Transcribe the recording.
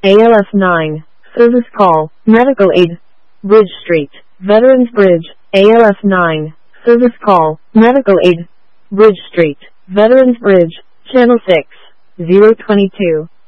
ALF 9. Service call. Medical aid. Bridge Street. Veterans Bridge. ALF 9. Service call. Medical aid. Bridge Street. Veterans Bridge. Channel 6. 022.